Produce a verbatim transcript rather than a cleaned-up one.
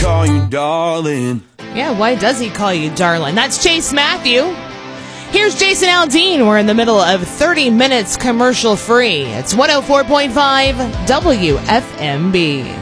call you darling? Yeah, why does he call you darling? That's Chase Matthew. Here's Jason Aldean. We're in the middle of thirty minutes commercial free. It's one oh four point five W F M B.